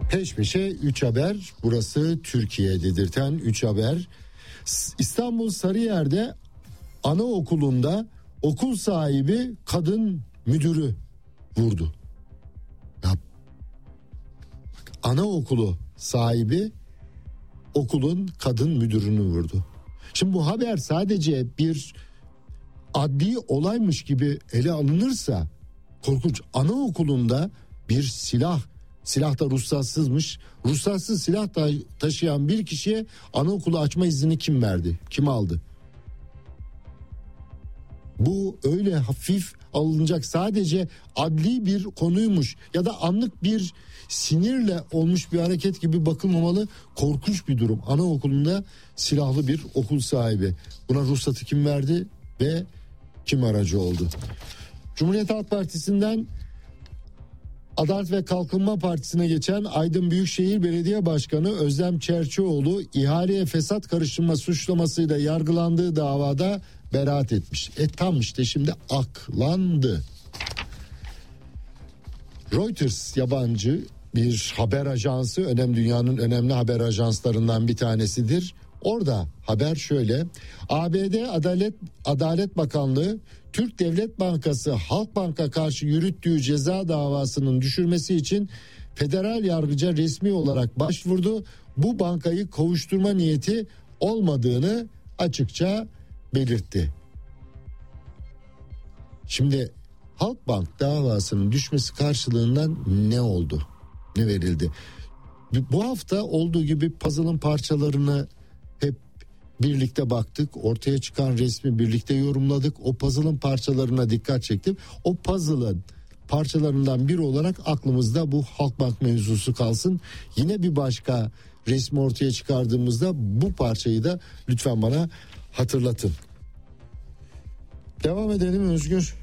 Peş peşe 3 haber. Burası Türkiye dedirten 3 haber. İstanbul Sarıyer'de anaokulunda okul sahibi kadın müdürü vurdu. Ya, anaokulu sahibi okulun kadın müdürünü vurdu. Şimdi bu haber sadece bir adli olaymış gibi ele alınırsa korkunç. Anaokulunda bir silah da ruhsatsızmış. Ruhsatsız silah taşıyan bir kişiye anaokulu açma iznini kim verdi? Kim aldı? Bu öyle hafif alınacak sadece adli bir konuymuş ya da anlık bir sinirle olmuş bir hareket gibi bakılmamalı. Korkunç bir durum. Anaokulunda silahlı bir okul sahibi. Buna ruhsatı kim verdi ve kim aracı oldu? Cumhuriyet Halk Partisi'nden Adalet ve Kalkınma Partisi'ne geçen Aydın Büyükşehir Belediye Başkanı Özlem Çerçioğlu ihaleye fesat karıştırma suçlamasıyla yargılandığı davada beraat etmiş. Tam işte şimdi aklandı. Reuters yabancı bir haber ajansı, dünyanın önemli haber ajanslarından bir tanesidir. Orada haber şöyle: ABD Adalet Bakanlığı Türk Devlet Bankası Halkbank'a karşı yürüttüğü ceza davasının düşürmesi için federal yargıca resmi olarak başvurdu. Bu bankayı kovuşturma niyeti olmadığını açıkça belirtti. Şimdi Halkbank davasının düşmesi karşılığında ne oldu? Ne verildi? Bu hafta olduğu gibi puzzle'ın parçalarını hep birlikte baktık. Ortaya çıkan resmi birlikte yorumladık. O puzzle'ın parçalarına dikkat çektim. O puzzle'ın parçalarından biri olarak aklımızda bu Halkbank mevzusu kalsın. Yine bir başka resmi ortaya çıkardığımızda bu parçayı da lütfen bana hatırlatın. Devam edelim Özgür.